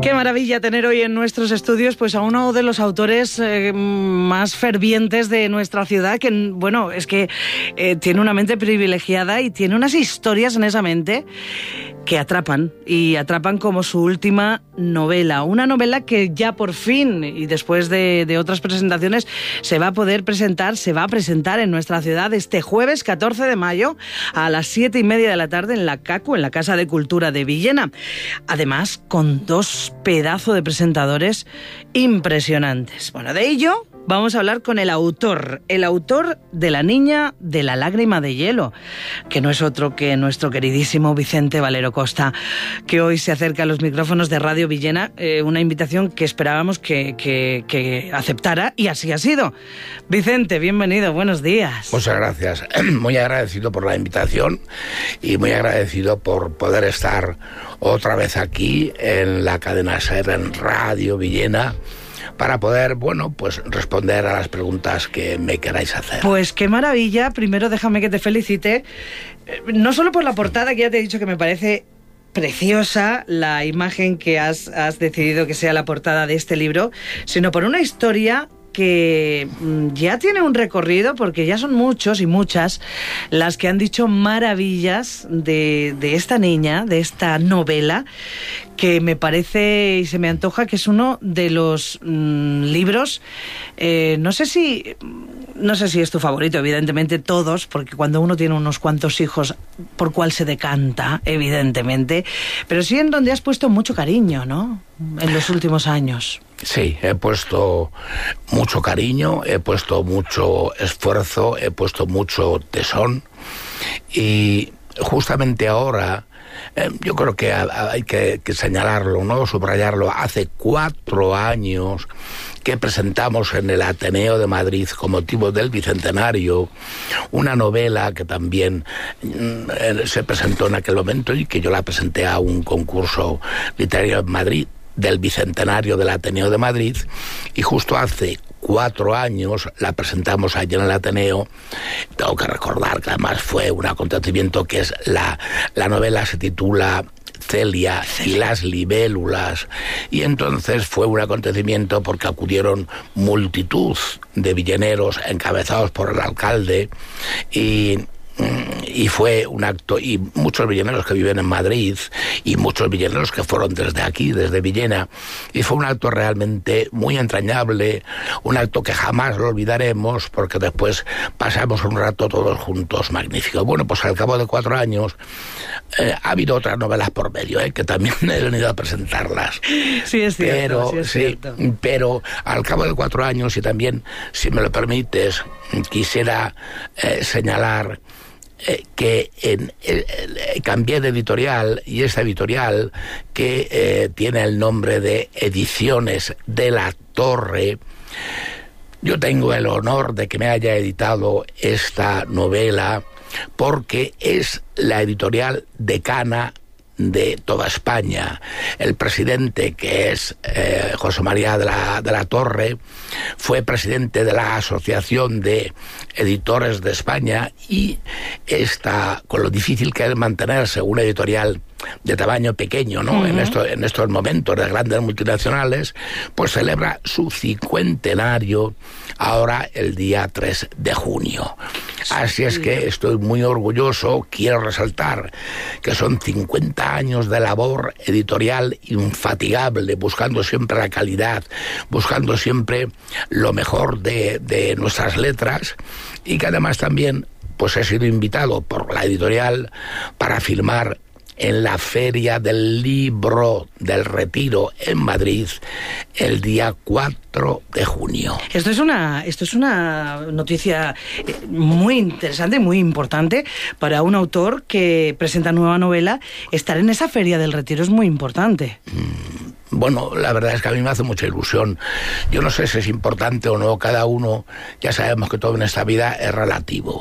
Qué maravilla tener hoy en nuestros estudios pues a uno de los autores más fervientes de nuestra ciudad, que bueno, es que tiene una mente privilegiada y tiene unas historias en esa mente que atrapan, y atrapan como su última novela. Una novela que ya por fin, y después de otras presentaciones, se va a poder presentar, se va a presentar en nuestra ciudad este jueves 14 de mayo a las 7:30 de la tarde en la CACU, en la Casa de Cultura de Villena. Además, con dos pedazos de presentadores impresionantes. Bueno, de ello vamos a hablar con el autor de La niña de la lágrima de hielo, que no es otro que nuestro queridísimo Vicente Valero Costa, que hoy se acerca a los micrófonos de Radio Villena, una invitación que esperábamos que aceptara, y así ha sido. Vicente, bienvenido, buenos días. Muchas gracias, muy agradecido por la invitación y muy agradecido por poder estar otra vez aquí en la cadena SER, en Radio Villena, para poder, bueno, pues responder a las preguntas que me queráis hacer. Pues qué maravilla. Primero déjame que te felicite, no solo por la portada, que ya te he dicho que me parece preciosa la imagen que has decidido que sea la portada de este libro, sino por una historia que ya tiene un recorrido, porque ya son muchos y muchas las que han dicho maravillas de esta niña, de esta novela, que me parece y se me antoja que es uno de los libros, no sé si es tu favorito, evidentemente todos, porque cuando uno tiene unos cuantos hijos, por cuál se decanta, evidentemente, pero sí en donde has puesto mucho cariño, ¿no?, en los últimos años. Sí, he puesto mucho cariño, he puesto mucho esfuerzo, he puesto mucho tesón, y justamente ahora, yo creo que hay que señalarlo, ¿no?, subrayarlo. Hace 4 años que presentamos en el Ateneo de Madrid, con motivo del Bicentenario, una novela que también se presentó en aquel momento y que yo la presenté a un concurso literario en Madrid del Bicentenario del Ateneo de Madrid, y justo hace 4 años la presentamos allí en el Ateneo. Tengo que recordar que además fue un acontecimiento, que es la novela se titula Celia y las libélulas, y entonces fue un acontecimiento porque acudieron multitud de villeneros encabezados por el alcalde, y fue un acto, y muchos villeneros que viven en Madrid y muchos villeneros que fueron desde aquí, desde Villena, y fue un acto realmente muy entrañable, un acto que jamás lo olvidaremos, porque después pasamos un rato todos juntos magnífico. Bueno, pues al cabo de 4 años ha habido otras novelas por medio, que también he venido a presentarlas. Sí, es cierto. Pero al cabo de 4 años, y también, si me lo permites, quisiera señalar que cambié de editorial, y esta editorial, que tiene el nombre de Ediciones de la Torre, yo tengo el honor de que me haya editado esta novela, porque es la editorial decana de toda España. El presidente, que es José María de la Torre, fue presidente de la Asociación de Editores de España, y está, con lo difícil que es mantenerse una editorial de tamaño pequeño, ¿no?, en estos momentos de grandes multinacionales, pues celebra su 50º ahora el día 3 de junio. Así es que estoy muy orgulloso. Quiero resaltar que son 50 años de labor editorial infatigable, buscando siempre la calidad, buscando siempre lo mejor de nuestras letras, y que además también pues he sido invitado por la editorial para firmar en la Feria del Libro del Retiro en Madrid el día 4 de junio. Esto es una noticia muy interesante, muy importante para un autor que presenta nueva novela. Estar en esa Feria del Retiro es muy importante. Bueno, la verdad es que a mí me hace mucha ilusión. Yo no sé si es importante o no, cada uno, ya sabemos que todo en esta vida es relativo.